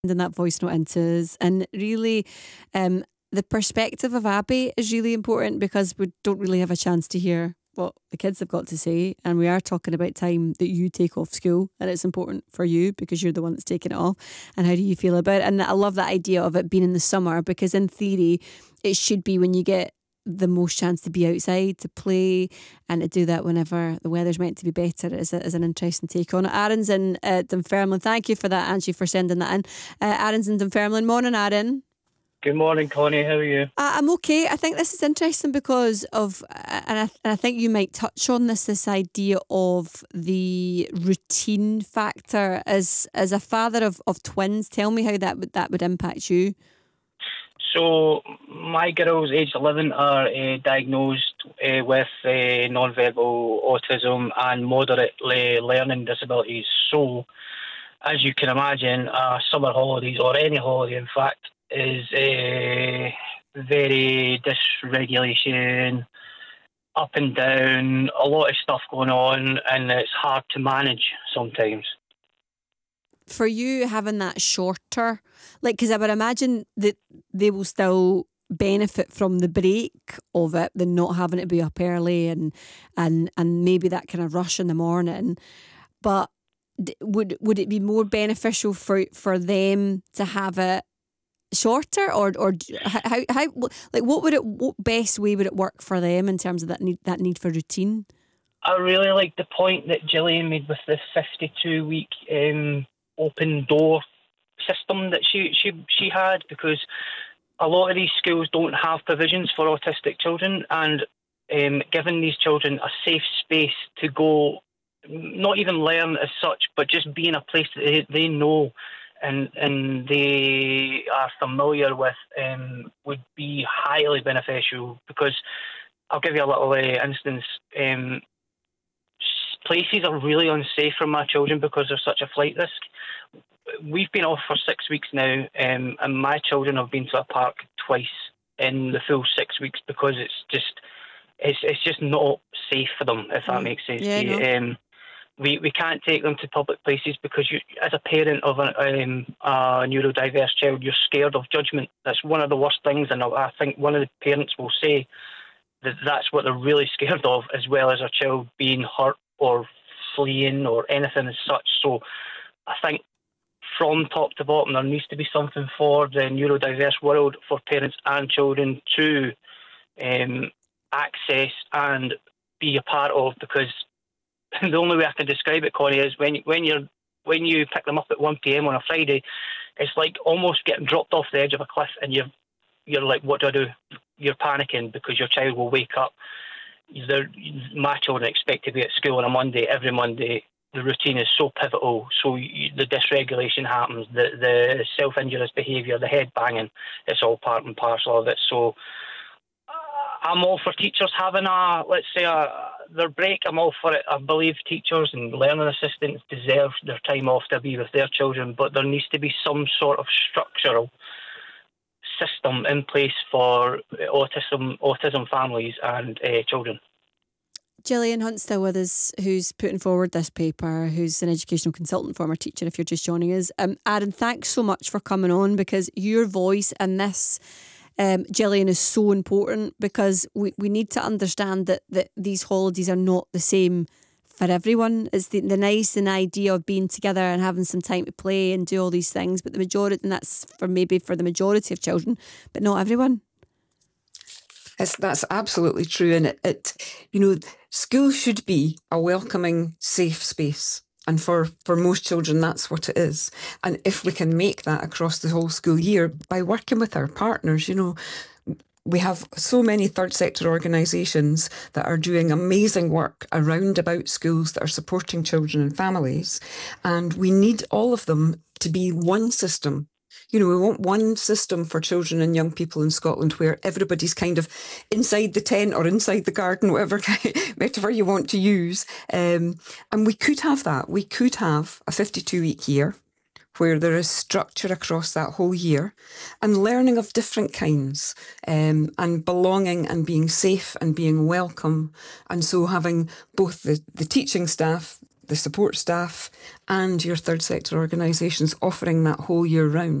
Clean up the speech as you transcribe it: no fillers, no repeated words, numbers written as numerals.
sending that voice note into us. And really, the perspective of Abby is really important because we don't really have a chance to hear what the kids have got to say. And we are talking about time that you take off school, and it's important for you because you're the one that's taking it off. And how do you feel about it? And I love that idea of it being in the summer, because in theory, it should be when you get the most chance to be outside, to play, and to do that whenever the weather's meant to be better is an interesting take on it. Aaron's in Dunfermline. Thank you for that, Angie, for sending that in. Aaron's in Dunfermline. Morning, Aaron. Good morning, Connie. How are you? I'm okay. I think this is interesting because of, and I think you might touch on this idea of the routine factor. As a father of twins, tell me how that would impact you. So my girls, aged 11, are diagnosed with non-verbal autism and moderately learning disabilities. So, as you can imagine, summer holidays, or any holiday, in fact, is very dysregulation, up and down, a lot of stuff going on, and it's hard to manage sometimes. For you, having that shorter, because I would imagine that they will still benefit from the break of it, than not having to be up early and maybe that kind of rush in the morning. But would it be more beneficial for them to have it shorter, or how what best way would it work for them in terms of that need for routine? I really like the point that Gillian made with the 52-week open door system that she had, because a lot of these schools don't have provisions for autistic children, and giving these children a safe space to go, not even learn as such, but just be in a place that they know and they are familiar with, would be highly beneficial. Because I'll give you a little instance. Places are really unsafe for my children because there's such a flight risk. We've been off for 6 weeks now, and my children have been to a park twice in the full 6 weeks because it's just not safe for them, if that makes sense. Yeah, no. We can't take them to public places because you, as a parent of a neurodiverse child, you're scared of judgment. That's one of the worst things, and I think one of the parents will say that that's what they're really scared of, as well as a child being hurt or fleeing or anything as such. So I think from top to bottom, there needs to be something for the neurodiverse world, for parents and children to access and be a part of, because the only way I can describe it, Connie, is when you pick them up at 1 p.m. on a Friday, it's like almost getting dropped off the edge of a cliff, and you're like, what do I do? You're panicking because your child will wake up. My children expect to be at school on a Monday, every Monday. The routine is so pivotal. So the dysregulation happens, the self-injurious behaviour, the head banging, it's all part and parcel of it. So I'm all for teachers having their break. I'm all for it. I believe teachers and learning assistants deserve their time off to be with their children, but there needs to be some sort of structural system in place for autism families and children. Gillian Hunt's still with us, who's putting forward this paper, who's an educational consultant, former teacher, if you're just joining us. Aaron, thanks so much for coming on, because your voice in this, Gillian, is so important, because we need to understand that these holidays are not the same for everyone. It's the nice and idea of being together and having some time to play and do all these things, but the majority, and that's for the majority of children, but not everyone. That's absolutely true, and it school should be a welcoming, safe space, and for most children that's what it is. And if we can make that across the whole school year by working with our partners, we have so many third sector organisations that are doing amazing work around about schools that are supporting children and families, and we need all of them to be one system. We want one system for children and young people in Scotland where everybody's kind of inside the tent or inside the garden, whatever metaphor you want to use. And we could have that. We could have a 52-week year where there is structure across that whole year and learning of different kinds, and belonging and being safe and being welcome. And so having both the teaching staff, the support staff and your third sector organisations offering that whole year round.